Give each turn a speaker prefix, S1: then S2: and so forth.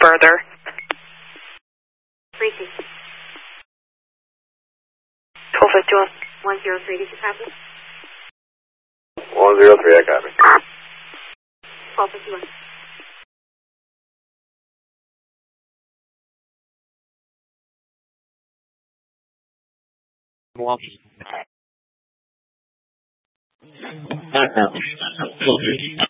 S1: further.
S2: 360.
S1: 1251.
S2: 103, did you copy?
S3: 103, I copy.
S2: 1251.
S4: Milwaukee.